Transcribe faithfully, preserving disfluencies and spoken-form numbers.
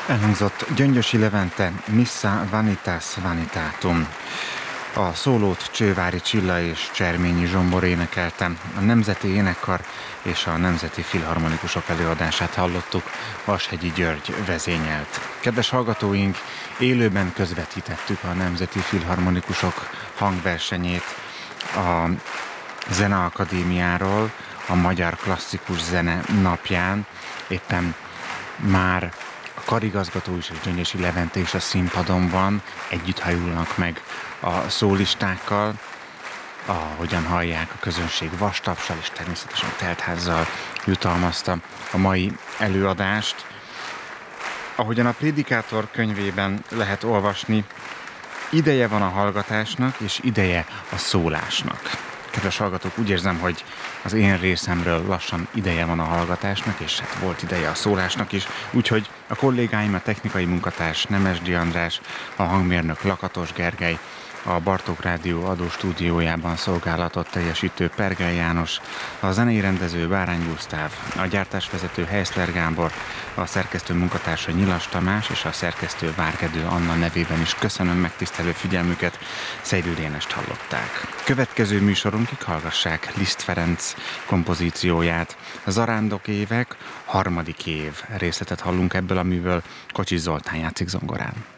Elhangzott Gyöngyösi Levente, Missa Vanitas Vanitatum. A szólót Csővári Csilla és Cserményi Zsombor énekelte. A Nemzeti Énekkar és a Nemzeti Filharmonikusok előadását hallottuk, Vashegyi György vezényelt. Kedves hallgatóink, élőben közvetítettük a Nemzeti Filharmonikusok hangversenyét a Zeneakadémiáról, a Magyar Klasszikus Zene napján. Éppen már a karigazgató is, és Gyöngyösi Levente is a színpadon van, együtt hajulnak meg a szólistákkal, ahogyan hallják, a közönség vastapsal és természetesen teltházzal jutalmazta a mai előadást. Ahogyan a Prédikátor könyvében lehet olvasni, ideje van a hallgatásnak, és ideje a szólásnak. Kedves hallgatók, úgy érzem, hogy az én részemről lassan ideje van a hallgatásnak, és hát volt ideje a szólásnak is, úgyhogy a kollégáim, a technikai munkatárs Nemesdi András, a hangmérnök Lakatos Gergely, a Bartók Rádió adóstúdiójában szolgálatot teljesítő Pergel János, a zenei rendező Bárány Gusztáv, a gyártásvezető Heiszler Gábor, a szerkesztő munkatársa Nyilas Tamás és a szerkesztő Várgedő Anna nevében is köszönöm megtisztelő figyelmüket, Szejlő Dénest hallották. Következő műsorunkig hallgassák Liszt Ferenc kompozícióját. Zarándok évek, harmadik év részletet hallunk ebből a műből, Kocsis Zoltán játszik zongorán.